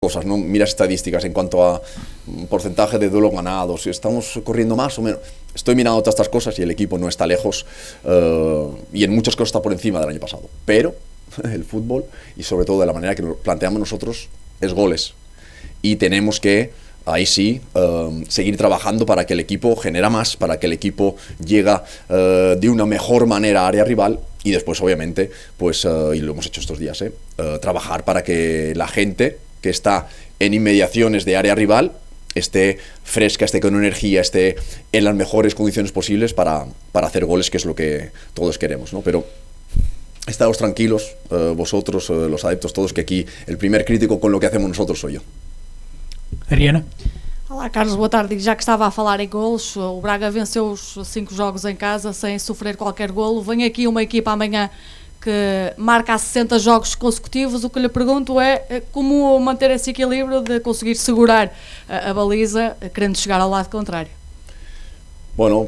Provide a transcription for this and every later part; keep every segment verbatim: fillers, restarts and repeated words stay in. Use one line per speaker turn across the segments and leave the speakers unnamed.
cosas, ¿no? Miras estadísticas en cuanto a porcentaje de duelos ganados, estamos corriendo más o menos. Estoy mirando todas estas cosas y el equipo no está lejos uh, y en muchas cosas está por encima del año pasado. Pero el fútbol, y sobre todo de la manera que nos planteamos nosotros, es goles. Y tenemos que, ahí sí, uh, seguir trabajando para que el equipo genera más, para que el equipo llega uh, de una mejor manera a área rival. Y después, obviamente, pues, uh, y lo hemos hecho estos días, ¿eh? uh, trabajar para que la gente que está en inmediaciones de área rival esté fresca, esté con energía, esté en las mejores condiciones posibles para, para hacer goles, que es lo que todos queremos, ¿no? Pero estaos tranquilos, uh, vosotros, uh, los adeptos todos, que aquí el primer crítico con lo que hacemos nosotros soy yo.
Ariana?
Olá, Carlos, boa tarde. Já que estava a falar em golos, o Braga venceu os cinco jogos em casa sem sofrer qualquer golo. Vem aqui uma equipa amanhã que marca há sessenta jogos consecutivos. O que lhe pergunto é como manter esse equilíbrio de conseguir segurar a, a baliza, querendo chegar ao lado contrário.
Bueno,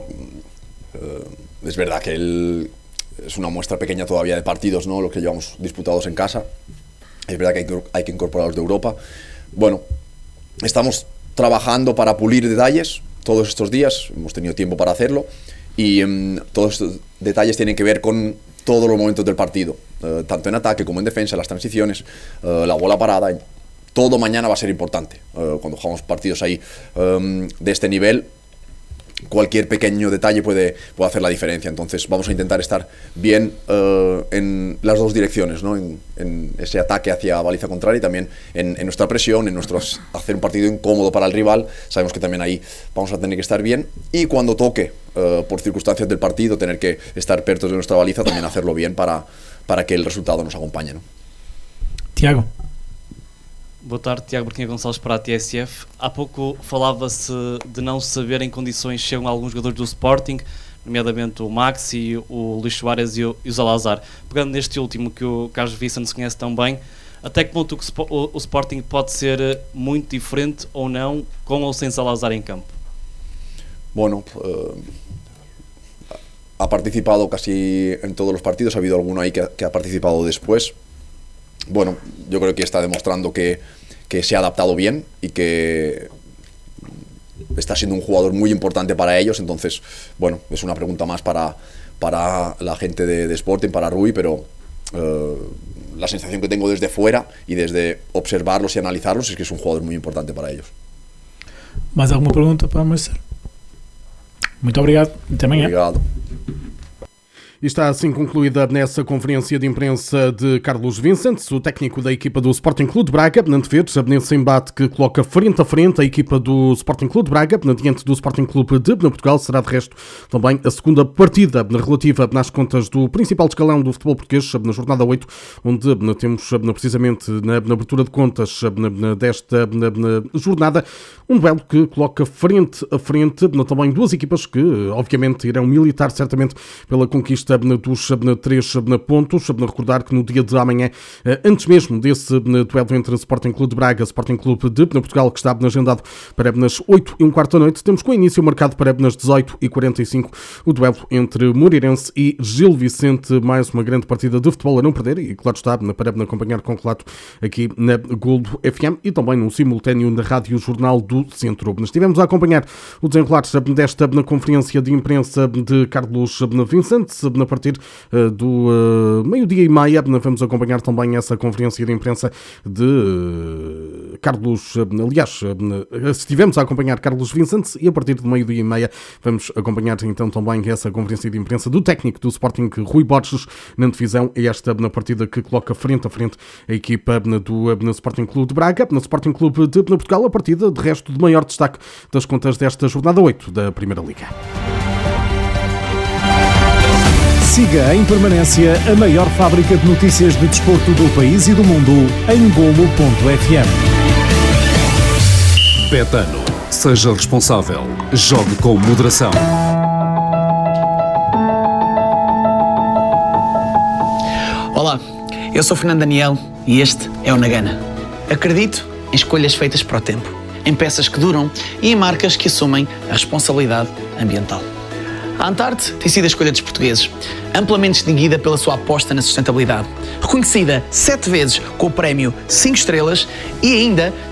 eh, es verdad que el, es una muestra pequeña todavía de partidos, ¿no? Los que llevamos disputados en casa. Es verdad que hay que, hay que incorporarlos de Europa. Bueno, estamos trabajando para pulir detalles todos estos días, hemos tenido tiempo para hacerlo, y um, todos estos detalles tienen que ver con todos los momentos del partido, uh, tanto en ataque como en defensa, las transiciones, uh, la bola parada. Todo mañana va a ser importante. Uh, cuando jugamos partidos ahí um, de este nivel, cualquier pequeño detalle puede, puede hacer la diferencia. Entonces vamos a intentar estar bien uh, en las dos direcciones, ¿no? En, en ese ataque hacia baliza contraria y también en, en nuestra presión, en nuestro hacer un partido incómodo para el rival. Sabemos que también ahí vamos a tener que estar bien, y cuando toque, uh, por circunstancias del partido, tener que estar perto de nuestra baliza, también hacerlo bien para, para que el resultado nos acompañe, ¿no?
Tiago?
Boa tarde, Tiago Barquinha Gonçalves para a T S F. Há pouco falava-se de não saber em condições chegam alguns jogadores do Sporting, nomeadamente o Maxi, o Luís Soares e o, e o Zalazar. Pegando neste último, que o Carlos Vicente se conhece tão bem, até que ponto o, o Sporting pode ser muito diferente ou não, com ou sem Zalazar em campo?
Bueno, uh, ha participado casi en todos los partidos, ha habido alguno ahí que, que ha participado después. Bueno, yo creo que está demostrando que, que se ha adaptado bien y que está siendo un jugador muy importante para ellos. Entonces, bueno, es una pregunta más para, para la gente de, de Sporting, para Rui, pero uh, la sensación que tengo desde fuera y desde observarlos y analizarlos es que es un jugador muy importante para ellos.
Mais alguma pergunta para o Marcelo? Muito obrigado. Até amanhã.
Obrigado.
E está assim concluída nessa conferência de imprensa de Carlos Vicente, o técnico da equipa do Sporting Clube de Braga, Benanteveres, nesse embate que coloca frente a frente a equipa do Sporting Clube de Braga, diante do Sporting Clube de Portugal. Será de resto também a segunda partida relativa nas contas do principal escalão do futebol português, na jornada oito, onde temos precisamente na abertura de contas desta jornada um duelo que coloca frente a frente também duas equipas que obviamente irão militar certamente pela conquista dos três pontos. Recordar que no dia de amanhã, antes mesmo desse duelo entre Sporting Clube de Braga e Sporting Clube de Portugal, que está agendado para as oito e um quarto da noite, temos com o início marcado para as dezoito e quarenta e cinco o duelo entre Moreirense e Gil Vicente. Mais uma grande partida de futebol a não perder e, claro está, para acompanhar com relato aqui na Gold F M e também num simultâneo na Rádio Jornal do Centro. Estivemos a acompanhar o desenrolar desta conferência de imprensa de Carlos Vicente a partir do meio-dia e meia. Vamos acompanhar também essa conferência de imprensa de Carlos, aliás, estivemos a acompanhar Carlos Vicente e a partir do meio-dia e meia vamos acompanhar então também essa conferência de imprensa do técnico do Sporting, Rui Borges, na divisão, esta na partida que coloca frente a frente a equipa do Sporting Clube de Braga, no Sporting Clube de Portugal, a partida de resto de maior destaque das contas desta jornada oito da Primeira Liga.
Siga em permanência a maior fábrica de notícias de desporto do país e do mundo em golo ponto f m.
Betano. Seja responsável. Jogue com moderação.
Olá, eu sou Fernando Daniel e este é o Nagana. Acredito em escolhas feitas para o tempo, em peças que duram e em marcas que assumem a responsabilidade ambiental. A Antarte tem sido a escolha dos portugueses, amplamente distinguida pela sua aposta na sustentabilidade. Reconhecida sete vezes com o prémio cinco estrelas e ainda